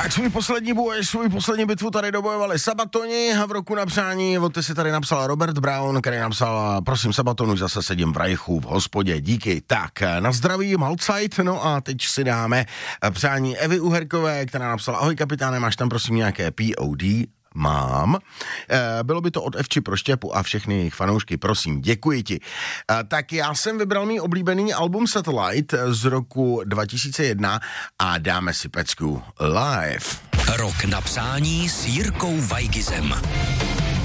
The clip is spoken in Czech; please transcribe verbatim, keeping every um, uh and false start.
Tak svůj poslední boj, svůj poslední bitvu tady dobojovali Sabatoni a v roku na přání, od ty si tady napsal Robert Brown, který napsal, prosím Sabatonu, zase sedím v Rajchu v hospodě, díky. Tak, na zdraví Malzeit, no a teď si dáme přání Evy Uherkové, která napsala, ahoj kapitáne, máš tam prosím nějaké P O D? Mám. E, bylo by to od Evči pro Štěpu a všechny jejich fanoušky, prosím, děkuji ti. E, tak já jsem vybral mý oblíbený album Satellite z roku dva tisíce jedna a dáme si pecku live. Rok na přání s Jirkou Weigizem.